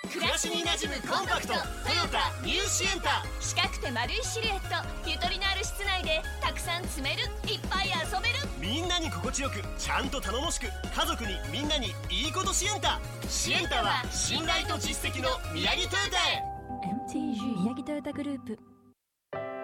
暮らしに馴染むコンパクトトヨタニューシエンタ。 四角く丸いシルエット、ゆとりのある室内でたくさん積める、いっぱい遊べる。 みんなに心地よく、ちゃんと頼もしく、家族にみんなにいいことシエンタ。シエンタは信頼と実績の宮城トヨタへ。 MTG 宮城トヨタグループ。